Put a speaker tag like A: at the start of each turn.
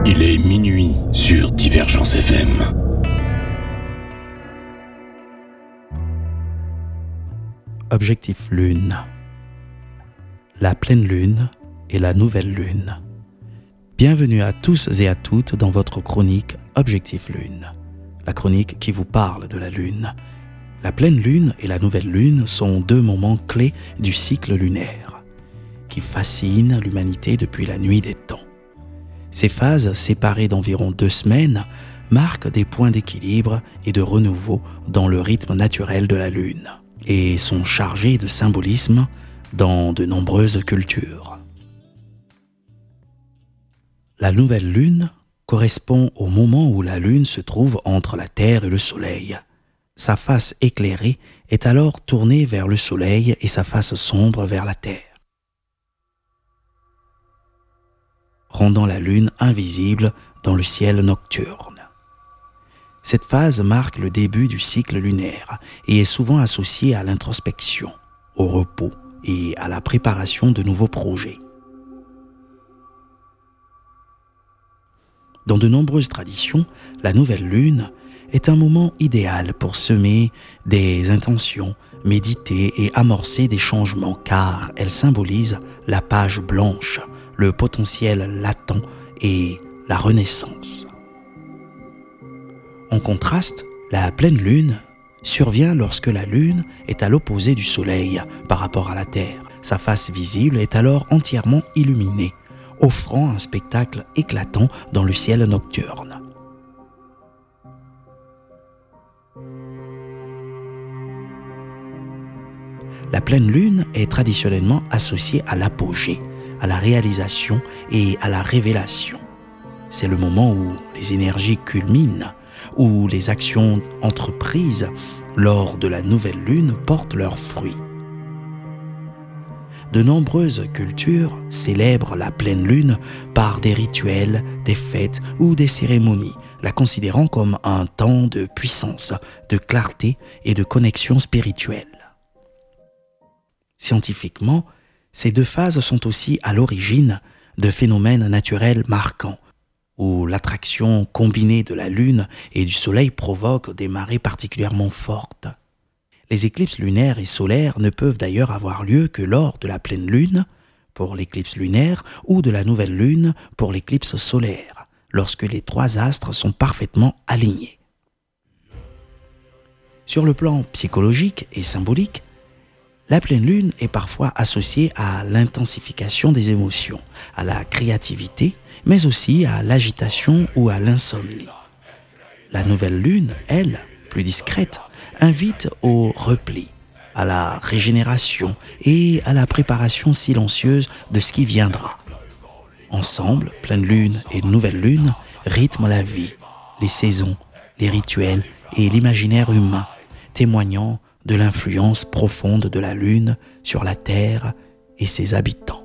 A: Il est minuit sur Divergence FM.
B: Objectif Lune. La pleine lune et la nouvelle lune. Bienvenue à tous et à toutes dans votre chronique Objectif Lune. La chronique qui vous parle de la lune. La pleine lune et la nouvelle lune sont deux moments clés du cycle lunaire qui fascinent l'humanité depuis la nuit des temps. Ces phases, séparées d'environ 2 semaines, marquent des points d'équilibre et de renouveau dans le rythme naturel de la lune et sont chargées de symbolisme dans de nombreuses cultures. La nouvelle lune correspond au moment où la lune se trouve entre la Terre et le Soleil. Sa face éclairée est alors tournée vers le Soleil et sa face sombre vers la Terre, rendant la lune invisible dans le ciel nocturne. Cette phase marque le début du cycle lunaire et est souvent associée à l'introspection, au repos et à la préparation de nouveaux projets. Dans de nombreuses traditions, la nouvelle lune est un moment idéal pour semer des intentions, méditer et amorcer des changements car elle symbolise la page blanche, le potentiel latent et la renaissance. En contraste, la pleine lune survient lorsque la lune est à l'opposé du soleil par rapport à la Terre. Sa face visible est alors entièrement illuminée, offrant un spectacle éclatant dans le ciel nocturne. La pleine lune est traditionnellement associée à l'apogée, à la réalisation et à la révélation. C'est le moment où les énergies culminent, où les actions entreprises lors de la nouvelle lune portent leurs fruits. De nombreuses cultures célèbrent la pleine lune par des rituels, des fêtes ou des cérémonies, la considérant comme un temps de puissance, de clarté et de connexion spirituelle. Scientifiquement, ces 2 phases sont aussi à l'origine de phénomènes naturels marquants, où l'attraction combinée de la Lune et du Soleil provoque des marées particulièrement fortes. Les éclipses lunaires et solaires ne peuvent d'ailleurs avoir lieu que lors de la pleine Lune, pour l'éclipse lunaire, ou de la nouvelle Lune pour l'éclipse solaire, lorsque les 3 astres sont parfaitement alignés. Sur le plan psychologique et symbolique, la pleine lune est parfois associée à l'intensification des émotions, à la créativité, mais aussi à l'agitation ou à l'insomnie. La nouvelle lune, elle, plus discrète, invite au repli, à la régénération et à la préparation silencieuse de ce qui viendra. Ensemble, pleine lune et nouvelle lune rythment la vie, les saisons, les rituels et l'imaginaire humain, témoignant de l'influence profonde de la Lune sur la Terre et ses habitants.